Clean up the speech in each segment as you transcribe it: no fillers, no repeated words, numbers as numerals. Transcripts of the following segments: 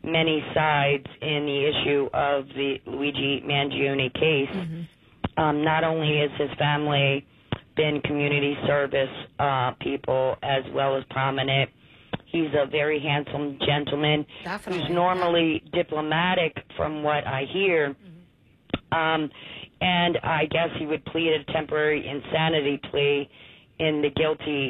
many sides in the issue of the Luigi Mangione case. Not only has his family been community service people as well as prominent, he's a very handsome gentleman who's normally diplomatic from what I hear. And I guess he would plead a temporary insanity plea in the guilty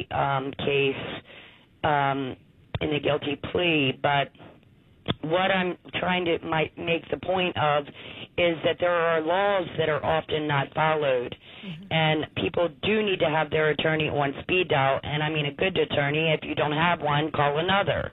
case, in the guilty plea. But what I'm trying to make the point of is that there are laws that are often not followed, and people do need to have their attorney on speed dial. And I mean a good attorney. If you don't have one, call another.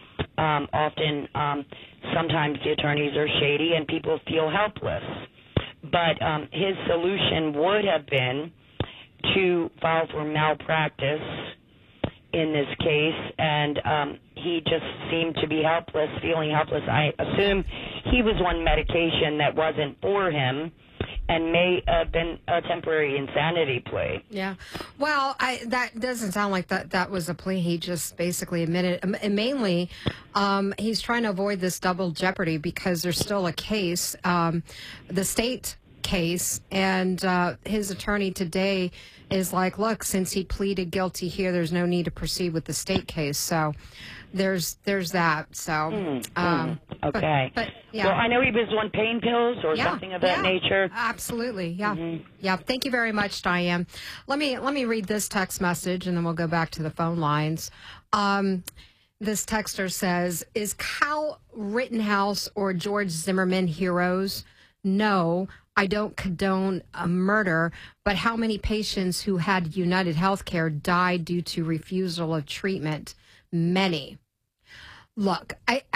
Sometimes the attorneys are shady and people feel helpless. But his solution would have been to file for malpractice in this case, and he just seemed to be helpless, feeling helpless. I assume he was on medication that wasn't for him and may have been a temporary insanity plea. Yeah. Well, that doesn't sound like that was a plea. He just basically admitted, and mainly he's trying to avoid this double jeopardy because there's still a case, the state case, and his attorney today is like, look, since he pleaded guilty here, there's no need to proceed with the state case. So there's that. So okay. But yeah. Well, I know he was on pain pills or something of that nature. Absolutely. Yeah. Yeah. Thank you very much, Diane. Let me read this text message and then we'll go back to the phone lines. This texter says, is Kyle Rittenhouse or George Zimmerman heroes? No, I don't condone a murder, but how many patients who had United Healthcare died due to refusal of treatment? Many. Look,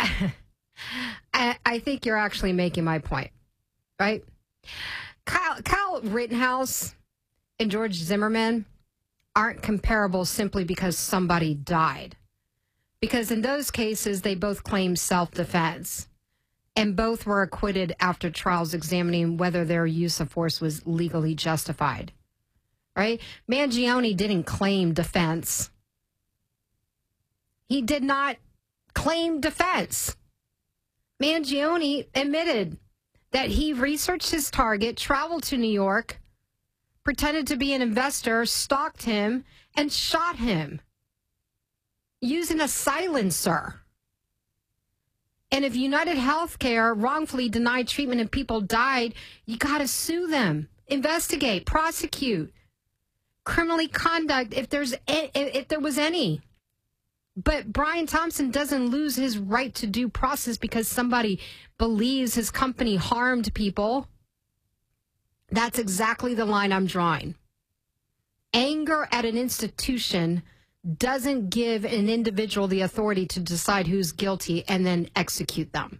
I think you're actually making my point, right? Kyle Rittenhouse and George Zimmerman aren't comparable simply because somebody died. Because in those cases, they both claimed self-defense. And both were acquitted after trials examining whether their use of force was legally justified. Right? Mangione didn't claim defense. He did not claim defense. Mangione admitted that he researched his target, traveled to New York, pretended to be an investor, stalked him, and shot him using a silencer. And if United Healthcare wrongfully denied treatment and people died, you got to sue them, investigate, prosecute, criminally conduct if there was any. But Brian Thompson doesn't lose his right to due process because somebody believes his company harmed people. That's exactly the line I'm drawing. Anger at an institution doesn't give an individual the authority to decide who's guilty and then execute them.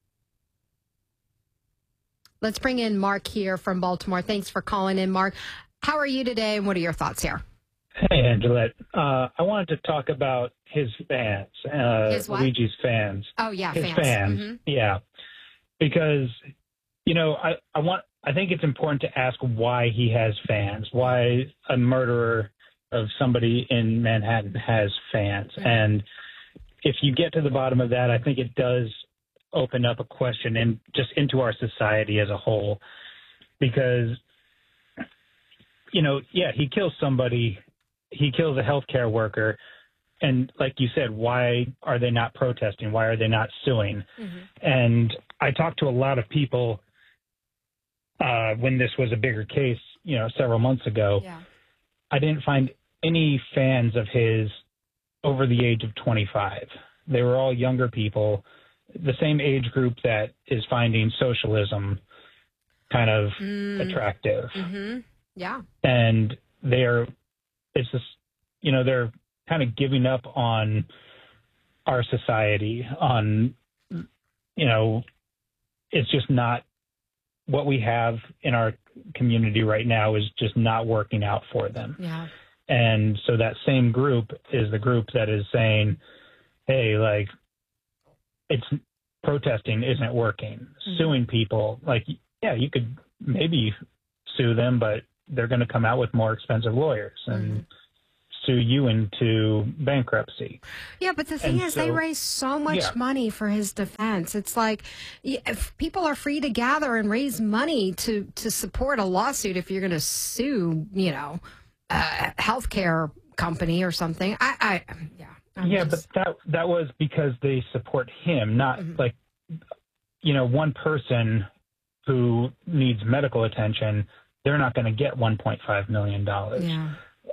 Let's bring in Mark here from Baltimore. Thanks for calling in, Mark. How are you today, and what are your thoughts here? Hey, Angelette. I wanted to talk about his fans, his what? Luigi's fans. Oh, yeah, his fans. Yeah, because, you know, I think it's important to ask why he has fans, why a murderer of somebody in Manhattan has fans. And if you get to the bottom of that, I think it does open up a question and just into our society as a whole. Because, you know, yeah, he kills somebody, he kills a healthcare worker. And like you said, why are they not protesting? Why are they not suing? And I talked to a lot of people when this was a bigger case, you know, several months ago. Yeah. I didn't find any fans of his over the age of 25. They were all younger people, the same age group that is finding socialism kind of attractive. Yeah. And it's just, you know, they're kind of giving up on our society, on, you know, it's just not what we have in our community right now is just not working out for them. Yeah. And so that same group is the group that is saying, hey, like, it's protesting isn't working. Suing people, like, yeah, you could maybe sue them, but they're going to come out with more expensive lawyers. And sue you into bankruptcy. Yeah, but the thing is, they raised so much money for his defense. It's like, if people are free to gather and raise money to support a lawsuit if you're going to sue, a healthcare company or something. But that was because they support him, not like, one person who needs medical attention. They're not going to get $1.5 million. Yeah.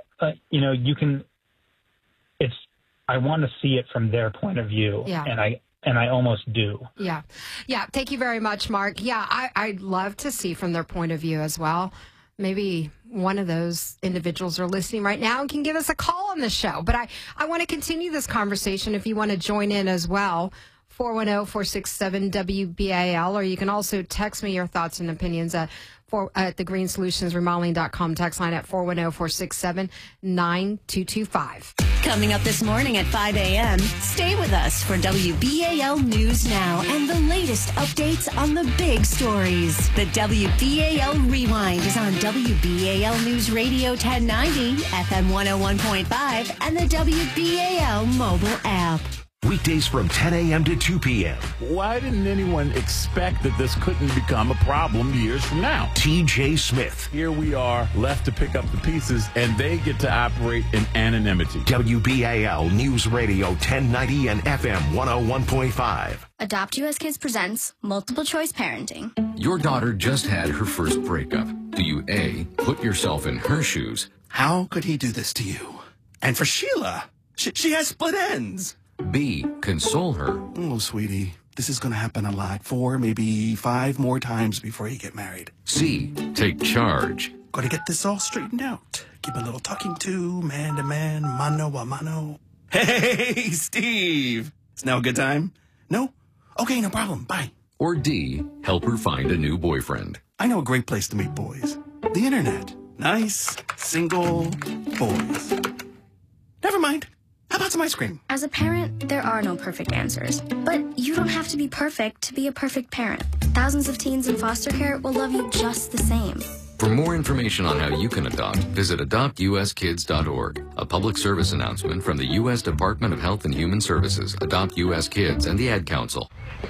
I want to see it from their point of view. Yeah. And I almost do. Yeah. Yeah. Thank you very much, Mark. Yeah. I'd love to see from their point of view as well. Maybe one of those individuals are listening right now and can give us a call on the show. But I want to continue this conversation if you want to join in as well. 410-467-WBAL, or you can also text me your thoughts and opinions at the greensolutionsremodeling.com text line at 410-467-9225. Coming up this morning at 5 a.m., stay with us for WBAL News Now and the latest updates on the big stories. The WBAL Rewind is on WBAL News Radio 1090, FM 101.5, and the WBAL mobile app. Weekdays from 10 a.m. to 2 p.m. Why didn't anyone expect that this couldn't become a problem years from now? TJ Smith. Here we are, left to pick up the pieces, and they get to operate in anonymity. WBAL News Radio 1090 and FM 101.5. Adopt US Kids presents Multiple Choice Parenting. Your daughter just had her first breakup. Do you A, put yourself in her shoes? How could he do this to you? And for Sheila, she has split ends. B, console her. Oh, sweetie, this is going to happen a lot. 4, maybe 5 more times before you get married. C, take charge. Got to get this all straightened out. Keep a little talking to, man to man, mano a mano. Hey, Steve. It's now a good time? No? Okay, no problem. Bye. Or D, help her find a new boyfriend. I know a great place to meet boys. The internet. Nice, single boys. Never mind. How about some ice cream? As a parent, there are no perfect answers. But you don't have to be perfect to be a perfect parent. Thousands of teens in foster care will love you just the same. For more information on how you can adopt, visit adoptuskids.org. A public service announcement from the U.S. Department of Health and Human Services, Adopt U.S. Kids, and the Ad Council. Go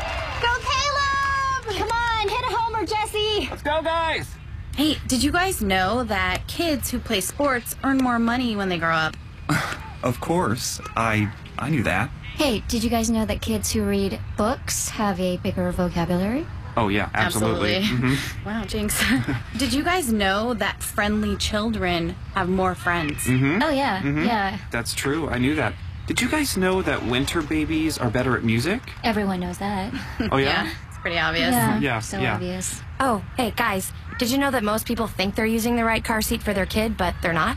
Caleb! Come on, hit a homer, Jesse! Let's go, guys! Hey, did you guys know that kids who play sports earn more money when they grow up? Of course. I knew that. Hey, did you guys know that kids who read books have a bigger vocabulary? Oh, yeah, absolutely. Mm-hmm. Wow, Jinx. Did you guys know that friendly children have more friends? Mm-hmm. Oh, yeah, yeah. That's true. I knew that. Did you guys know that winter babies are better at music? Everyone knows that. Oh, yeah? Yeah, it's pretty obvious. Yeah, so obvious. Oh, hey, guys, did you know that most people think they're using the right car seat for their kid, but they're not?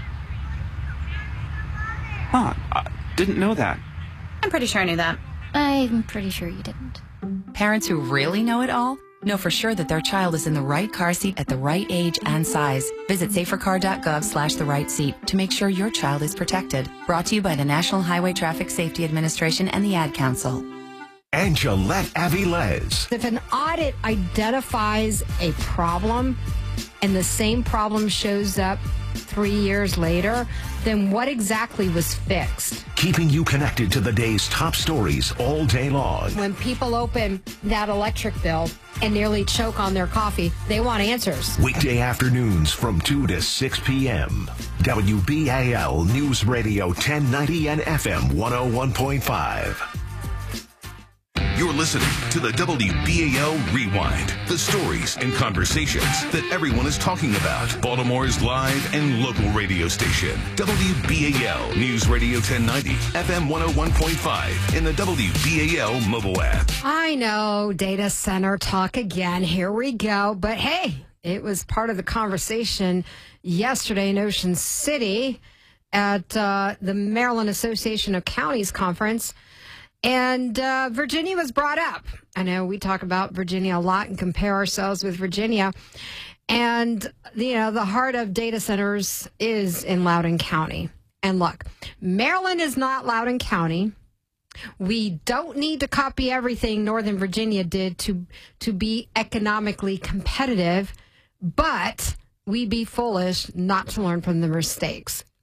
Huh, didn't know that. I'm pretty sure I knew that. I'm pretty sure you didn't. Parents who really know it all know for sure that their child is in the right car seat at the right age and size. Visit safercar.gov/the right seat to make sure your child is protected. Brought to you by the National Highway Traffic Safety Administration and the Ad Council. And Gillette Avilés. If an audit identifies a problem and the same problem shows up 3 years later, then what exactly was fixed? Keeping you connected to the day's top stories all day long. When people open that electric bill and nearly choke on their coffee, they want answers. Weekday afternoons from 2 to 6 p.m. WBAL News Radio 1090 and FM 101.5. You're listening to the WBAL Rewind, the stories and conversations that everyone is talking about. Baltimore's live and local radio station, WBAL News Radio 1090, FM 101.5, and the WBAL mobile app. I know, data center talk again. Here we go. But hey, it was part of the conversation yesterday in Ocean City at the Maryland Association of Counties conference. And Virginia was brought up. I know we talk about Virginia a lot and compare ourselves with Virginia. And, you know, the heart of data centers is in Loudoun County. And look, Maryland is not Loudoun County. We don't need to copy everything Northern Virginia did to be economically competitive, but we'd be foolish not to learn from the mistakes.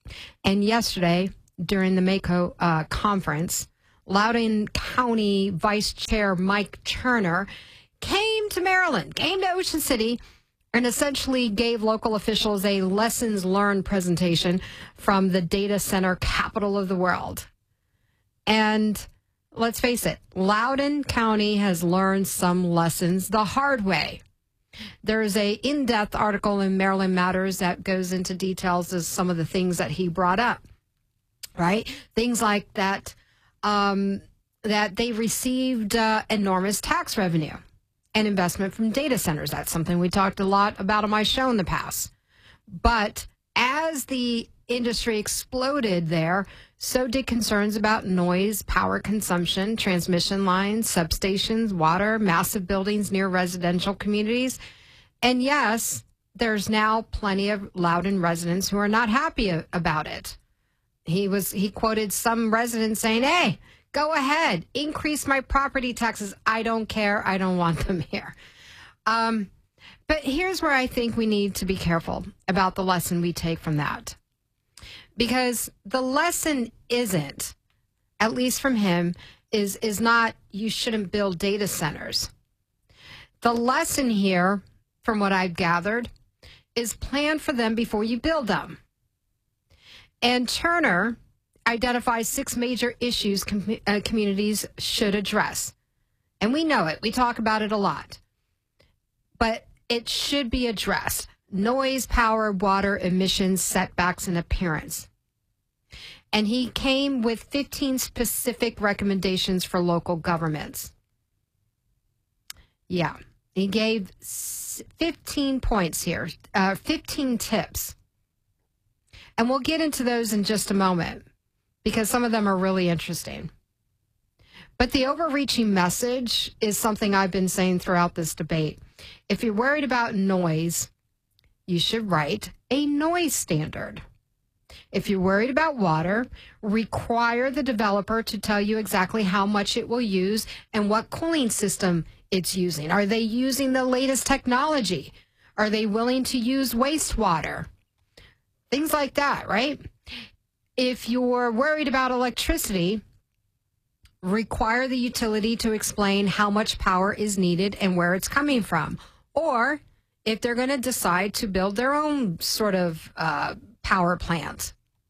And yesterday, during the MACO conference, Loudoun County Vice Chair Mike Turner came to Maryland, came to Ocean City, and essentially gave local officials a lessons learned presentation from the data center capital of the world. And let's face it, Loudoun County has learned some lessons the hard way. There's a in-depth article in Maryland Matters that goes into details of some of the things that he brought up, right? Things like that, that they received enormous tax revenue and investment from data centers. That's something we talked a lot about on my show in the past. But as the industry exploded there, so did concerns about noise, power consumption, transmission lines, substations, water, massive buildings near residential communities. And yes, there's now plenty of Loudoun residents who are not happy about it. He quoted some residents saying, "Hey, go ahead, increase my property taxes. I don't care. I don't want them here." But here's where I think we need to be careful about the lesson we take from that. Because the lesson isn't, at least from him, is not you shouldn't build data centers. The lesson here, from what I've gathered, is plan for them before you build them. And Turner identifies 6 major issues communities should address. And we know it. We talk about it a lot. But it should be addressed. Noise, power, water, emissions, setbacks, and appearance. And he came with 15 specific recommendations for local governments. Yeah, he gave 15 points here, 15 tips. And we'll get into those in just a moment because some of them are really interesting. But the overreaching message is something I've been saying throughout this debate. If you're worried about noise, you should write a noise standard. If you're worried about water, require the developer to tell you exactly how much it will use and what cooling system it's using. Are they using the latest technology? Are they willing to use wastewater? Things like that, right? If you're worried about electricity, require the utility to explain how much power is needed and where it's coming from. Or if they're going to decide to build their own sort of power plant.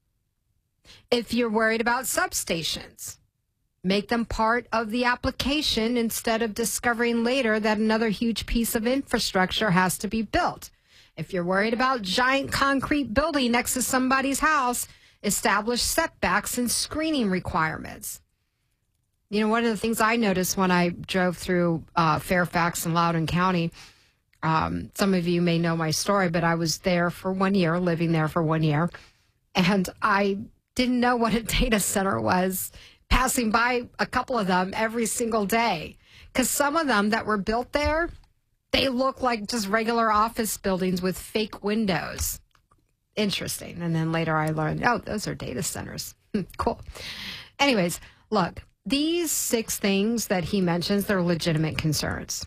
If you're worried about substations, make them part of the application instead of discovering later that another huge piece of infrastructure has to be built. If you're worried about giant concrete building next to somebody's house, establish setbacks and screening requirements. You know, one of the things I noticed when I drove through Fairfax and Loudoun County, some of you may know my story, but I was there for 1 year, living there for 1 year, and I didn't know what a data center was, passing by a couple of them every single day, because some of them that were built there, they look like just regular office buildings with fake windows. Interesting. And then later I learned, oh, those are data centers. Cool. Anyways, look, these 6 things that he mentions, they're legitimate concerns.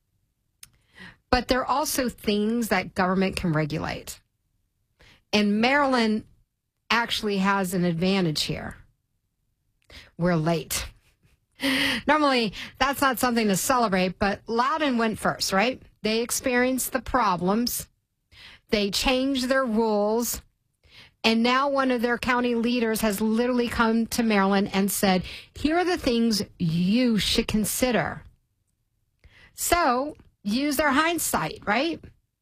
But they're also things that government can regulate. And Maryland actually has an advantage here. We're late. Normally, that's not something to celebrate, but Loudoun went first, right? They experienced the problems. They changed their rules. And now one of their county leaders has literally come to Maryland and said, here are the things you should consider. So use their hindsight, right?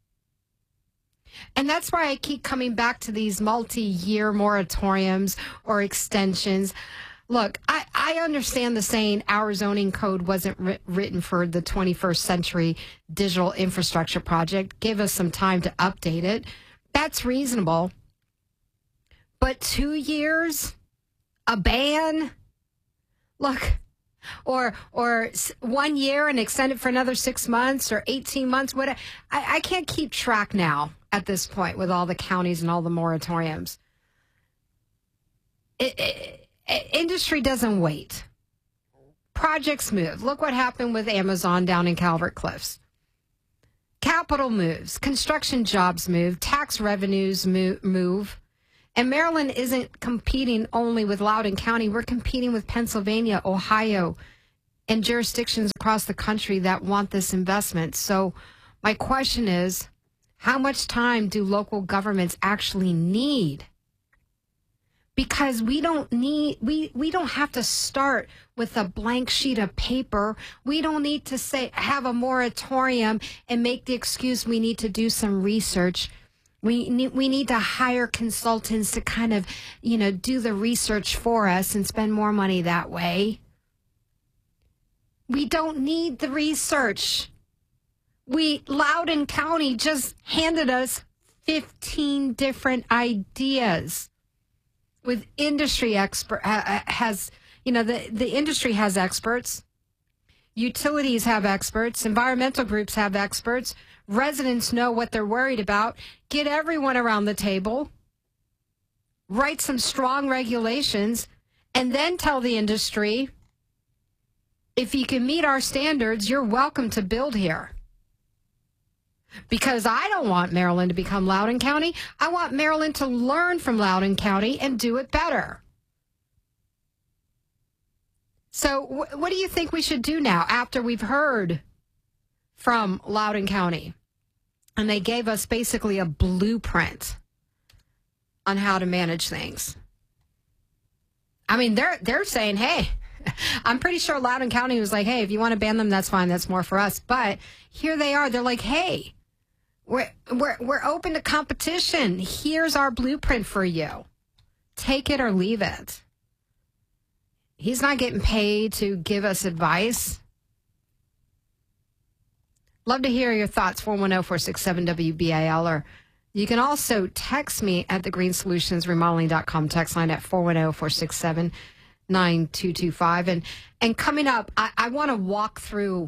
And that's why I keep coming back to these multi-year moratoriums or extensions. Look, I understand the saying our zoning code wasn't written for the 21st century digital infrastructure project. Give us some time to update it. That's reasonable. But 2 years? A ban? Look, or 1 year and extend it for another 6 months or 18 months. What I can't keep track now at this point with all the counties and all the moratoriums. Industry doesn't wait. Projects move. Look what happened with Amazon down in Calvert Cliffs. Capital moves. Construction jobs move. Tax revenues move. And Maryland isn't competing only with Loudoun County. We're competing with Pennsylvania, Ohio, and jurisdictions across the country that want this investment. So my question is, how much time do local governments actually need? Because we don't have to start with a blank sheet of paper. We don't need to have a moratorium and make the excuse we need to do some research. We need to hire consultants to kind of, do the research for us and spend more money that way. We don't need the research. Loudoun County just handed us 15 different ideas with industry the industry has experts. Utilities have experts. Environmental groups have experts. Residents know what they're worried about. Get everyone around the table. Write some strong regulations, and then tell the industry, if you can meet our standards, you're welcome to build here. Because I don't want Maryland to become Loudoun County. I want Maryland to learn from Loudoun County and do it better. So what do you think we should do now after we've heard from Loudoun County? And they gave us basically a blueprint on how to manage things. I mean, they're saying, hey, I'm pretty sure Loudoun County was like, hey, if you want to ban them, that's fine. That's more for us. But here they are. They're like, hey, we're open to competition. Here's our blueprint for you. Take it or leave it. He's not getting paid to give us advice. Love to hear your thoughts, 410-467-WBAL, or you can also text me at thegreenssolutionsremodeling.com text line at 410-467-9225. And coming up, I want to walk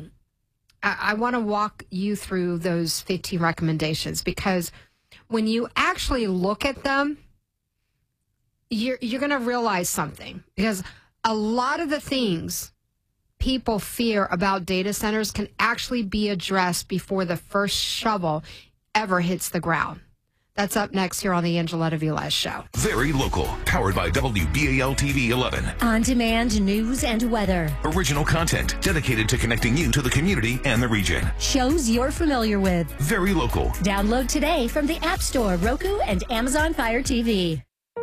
you through those 15 recommendations, because when you actually look at them, you're going to realize something, because a lot of the things people fear about data centers can actually be addressed before the first shovel ever hits the ground. That's up next here on the Angeletta Velez Show. Very local, powered by WBAL TV 11. On-demand news and weather. Original content dedicated to connecting you to the community and the region. Shows you're familiar with. Very local. Download today from the App Store, Roku, and Amazon Fire TV.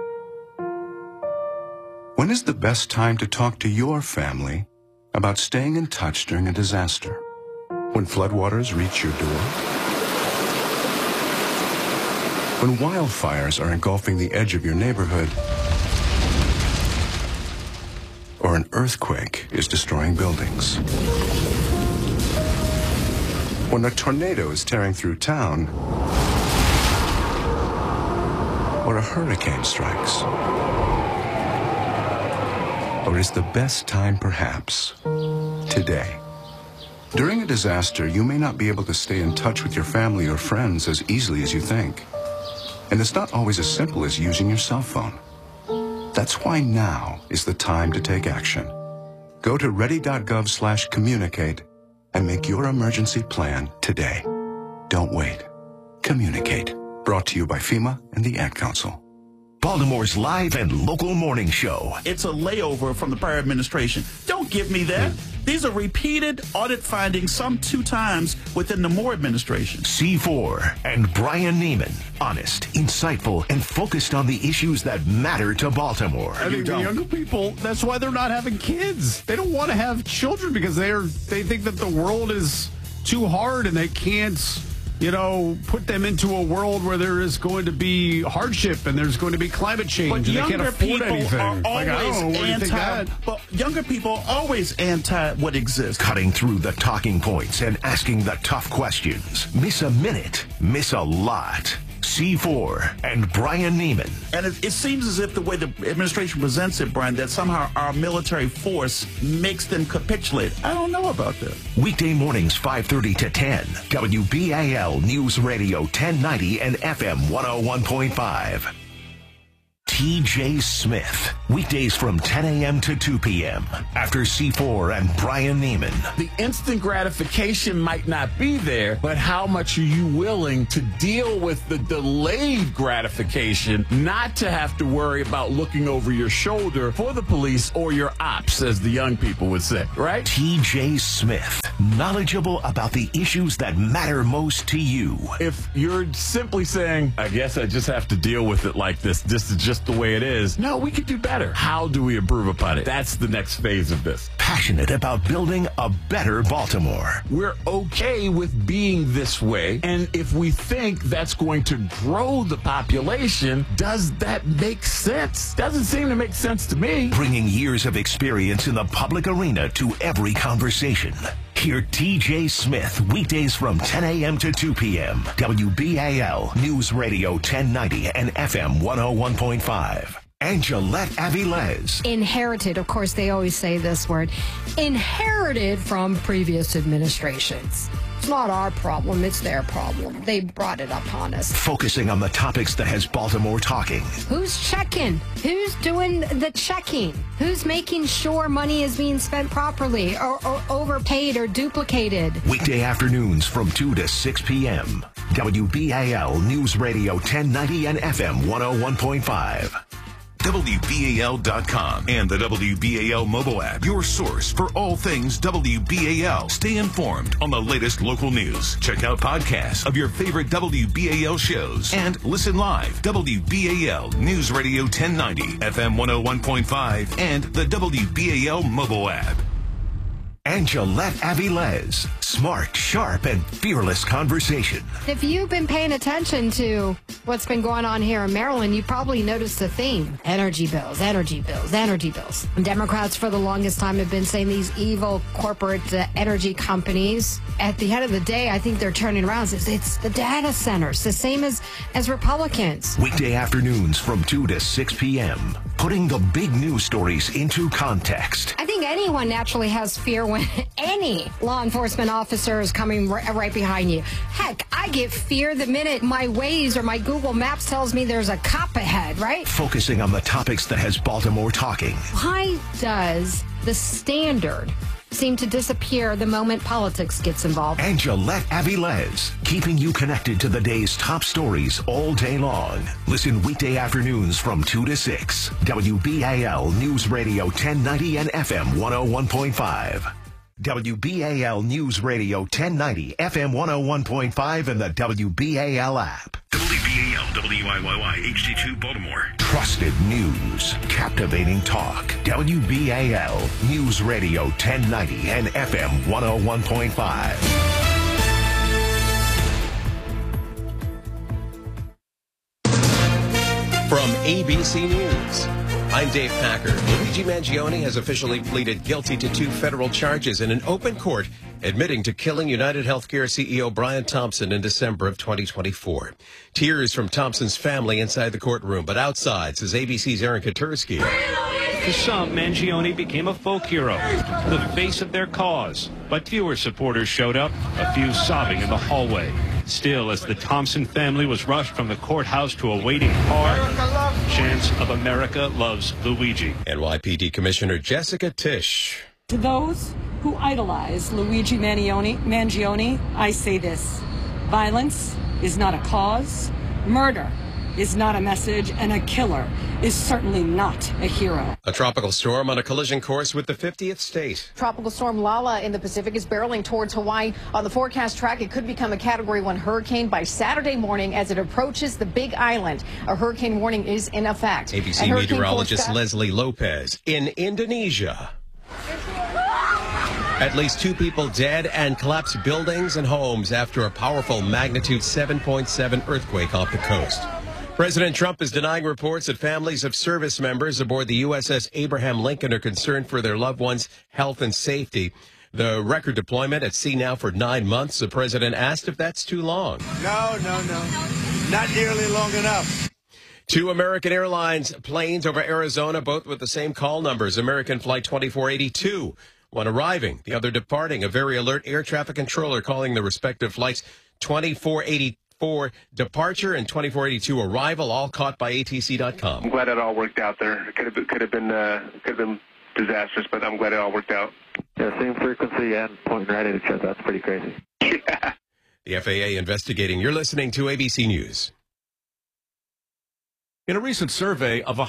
When is the best time to talk to your family about staying in touch during a disaster? When floodwaters reach your door? When wildfires are engulfing the edge of your neighborhood? Or an earthquake is destroying buildings? When a tornado is tearing through town? Or a hurricane strikes? Or is the best time perhaps today? During a disaster, you may not be able to stay in touch with your family or friends as easily as you think. And it's not always as simple as using your cell phone. That's why now is the time to take action. Go to ready.gov/communicate and make your emergency plan today. Don't wait. Communicate. Brought to you by FEMA and the Ad Council. Baltimore's live and local morning show. It's a layover from the prior administration. Don't give me that. These are repeated audit findings, some 2 times within the Moore administration. C4 and Brian Neiman. Honest, insightful, and focused on the issues that matter to Baltimore. I think the younger people, that's why they're not having kids. They don't want to have children because they think that the world is too hard and they can't, put them into a world where there is going to be hardship and there's going to be climate change and they can't afford anything. But younger people are always anti what exists. Cutting through the talking points and asking the tough questions. Miss a minute, miss a lot. C4 and Brian Neiman. And it seems as if the way the administration presents it, Brian, that somehow our military force makes them capitulate. I don't know about that. Weekday mornings 5:30 to 10. WBAL News Radio 1090 and FM 101.5. TJ Smith. Weekdays from 10 a.m. to 2 p.m. After C4 and Brian Neiman. The instant gratification might not be there, but how much are you willing to deal with the delayed gratification, not to have to worry about looking over your shoulder for the police or your ops, as the young people would say, right? TJ Smith. Knowledgeable about the issues that matter most to you. If you're simply saying, I guess I just have to deal with it like this is just the way it is. No, we could do better. How do we improve upon it? That's the next phase of this. Passionate about building a better Baltimore. We're okay with being this way, and if we think that's going to grow the population, does that make sense? Doesn't seem to make sense to me. Bringing years of experience in the public arena to every conversation. Hear TJ Smith weekdays from 10 a.m. to 2 p.m. WBAL News Radio 1090 and FM 101.5. Angelette Avilés. Inherited, of course, they always say this word. Inherited from previous administrations. It's not our problem, it's their problem. They brought it upon us. Focusing on the topics that has Baltimore talking. Who's checking? Who's doing the checking? Who's making sure money is being spent properly or overpaid or duplicated? Weekday afternoons from 2 to 6 p.m. WBAL News Radio 1090 and FM 101.5. WBAL.com and the WBAL mobile app, your source for all things WBAL. Stay informed on the latest local news. Check out podcasts of your favorite WBAL shows and listen live. WBAL News Radio 1090, FM 101.5, and the WBAL mobile app. Angelette Avilés. Smart, sharp, and fearless conversation. If you've been paying attention to what's been going on here in Maryland, you probably noticed the theme. Energy bills, energy bills, energy bills. And Democrats for the longest time have been saying these evil corporate energy companies. At the end of the day, I think they're turning around. It's the data centers, the same as Republicans. Weekday afternoons from 2 to 6 p.m. Putting the big news stories into context. I think anyone naturally has fear when any law enforcement officer is coming right behind you. Heck, I get fear the minute my Waze or my Google Maps tells me there's a cop ahead, right? Focusing on the topics that has Baltimore talking. Why does the standard seem to disappear the moment politics gets involved? Angelette Avilés, keeping you connected to the day's top stories all day long. Listen weekday afternoons from 2 to 6. WBAL News Radio 1090 and FM 101.5. WBAL News Radio 1090, FM 101.5, and the WBAL app. WBAL, WIYY, HD2 Baltimore. Trusted news, captivating talk. WBAL News Radio 1090 and FM 101.5. From ABC News, I'm Dave Packer. Luigi Mangione has officially pleaded guilty to 2 federal charges in an open court, admitting to killing United Healthcare CEO Brian Thompson in December of 2024. Tears from Thompson's family inside the courtroom, but outside, says ABC's Aaron Katursky. To some, Mangione became a folk hero, the face of their cause. But fewer supporters showed up, a few sobbing in the hallway. Still, as the Thompson family was rushed from the courthouse to a waiting car, chants of America loves Luigi. NYPD Commissioner Jessica Tisch. To those who idolize Luigi Mangione, I say this: violence is not a cause, murder is not a message, and a killer is certainly not a hero. A tropical storm on a collision course with the 50th state. Tropical storm Lala in the Pacific is barreling towards Hawaii. On the forecast track, it could become a Category 1 hurricane by Saturday morning as it approaches the Big Island. A hurricane warning is in effect. ABC meteorologist Leslie Lopez. In Indonesia, at least 2 people dead and collapsed buildings and homes after a powerful magnitude 7.7 earthquake off the coast. President Trump is denying reports that families of service members aboard the USS Abraham Lincoln are concerned for their loved ones' health and safety. The record deployment at sea now for 9 months. The president asked if that's too long. No. Not nearly long enough. 2 American Airlines planes over Arizona, both with the same call numbers. American Flight 2482, one arriving, the other departing. A very alert air traffic controller calling the respective flights 2483 2484 departure and 2482 arrival, all caught by ATC.com. I'm glad it all worked out there. It could have been disastrous, but I'm glad it all worked out. Yeah, same frequency and pointing right at each other. That's pretty crazy. Yeah. The FAA investigating. You're listening to ABC News. In a recent survey of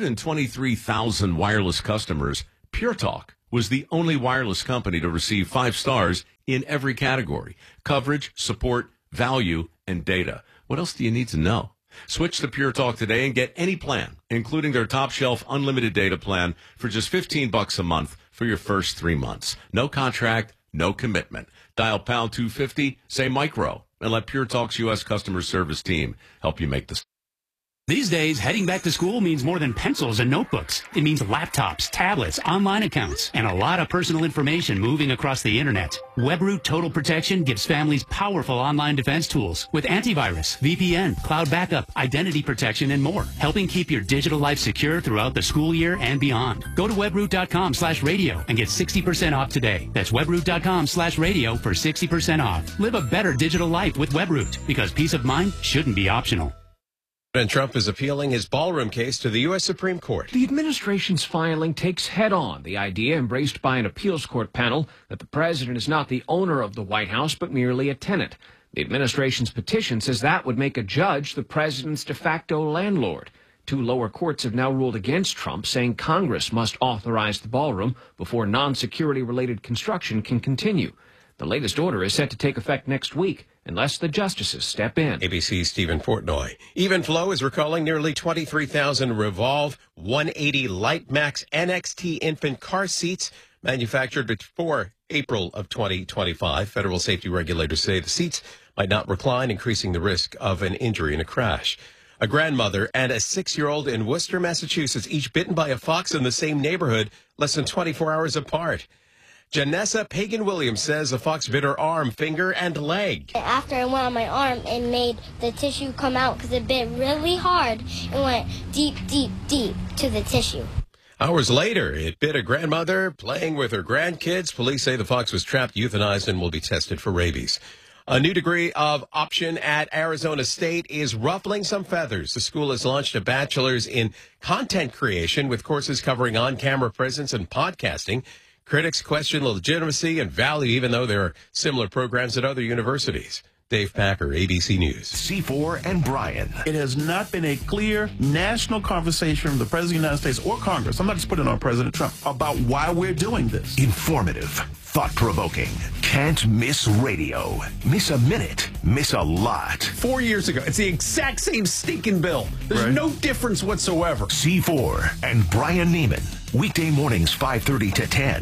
123,000 wireless customers, Pure Talk was the only wireless company to receive 5 stars in every category: coverage, support, value, and data. What else do you need to know? Switch to Pure Talk today and get any plan, including their top shelf unlimited data plan, for just $15 a month for your first 3 months. No contract, no commitment. Dial pound 250, say micro, and let Pure Talk's U.S. customer service team help you make this. These days, heading back to school means more than pencils and notebooks. It means laptops, tablets, online accounts, and a lot of personal information moving across the internet. WebRoot Total Protection gives families powerful online defense tools with antivirus, VPN, cloud backup, identity protection, and more, helping keep your digital life secure throughout the school year and beyond. Go to webroot.com/radio and get 60% off today. That's webroot.com/radio for 60% off. Live a better digital life with WebRoot, because peace of mind shouldn't be optional. President Trump is appealing his ballroom case to the U.S. Supreme Court. The administration's filing takes head-on the idea embraced by an appeals court panel that the president is not the owner of the White House, but merely a tenant. The administration's petition says that would make a judge the president's de facto landlord. 2 lower courts have now ruled against Trump, saying Congress must authorize the ballroom before non-security related construction can continue. The latest order is set to take effect next week, unless the justices step in. ABC's Stephen Portnoy. Even Flow is recalling nearly 23,000 Revolve 180 Light Max NXT infant car seats manufactured before April of 2025. Federal safety regulators say the seats might not recline, increasing the risk of an injury in a crash. A grandmother and a 6-year-old in Worcester, Massachusetts, each bitten by a fox in the same neighborhood less than 24 hours apart. Janessa Pagan-Williams says the fox bit her arm, finger, and leg. After it went on my arm, it made the tissue come out because it bit really hard and went deep, deep, deep to the tissue. Hours later, it bit a grandmother playing with her grandkids. Police say the fox was trapped, euthanized, and will be tested for rabies. A new degree of option at Arizona State is ruffling some feathers. The school has launched a bachelor's in content creation with courses covering on-camera presence and podcasting. Critics question the legitimacy and value, even though there are similar programs at other universities. Dave Packer, ABC News. C4 and Brian. It has not been a clear national conversation from the President of the United States or Congress, I'm not just putting it on President Trump, about why we're doing this. Informative, thought-provoking, can't miss radio. Miss a minute, miss a lot. 4 years ago, it's the exact same stinking bill. There's no difference whatsoever. C4 and Brian Neiman. Weekday mornings 5:30 to 10.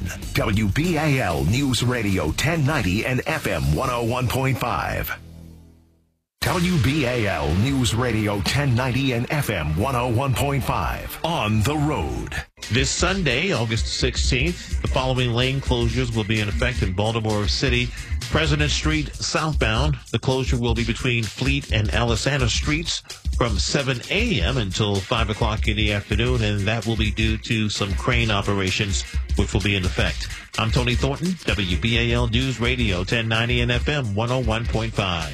WBAL News Radio 1090 and FM 101.5. WBAL News Radio 1090 and FM 101.5. On the road. This Sunday, August 16th, the following lane closures will be in effect in Baltimore City. President Street southbound, the closure will be between Fleet and Alisana Streets from 7 a.m. until 5 o'clock in the afternoon, and that will be due to some crane operations, which will be in effect. I'm Tony Thornton, WBAL News Radio 1090 and FM 101.5.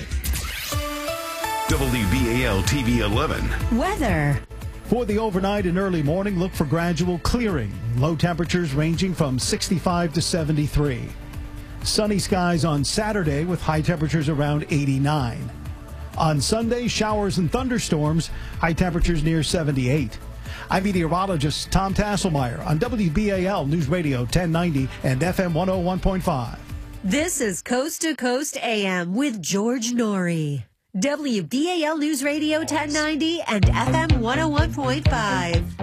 WBAL TV 11. Weather. For the overnight and early morning, look for gradual clearing. Low temperatures ranging from 65 to 73. Sunny skies on Saturday with high temperatures around 89. On Sunday, showers and thunderstorms, high temperatures near 78. I'm meteorologist Tom Tasselmeyer on WBAL News Radio 1090 and FM 101.5. This is Coast to Coast AM with George Norrie. WBAL News Radio 1090 and FM 101.5.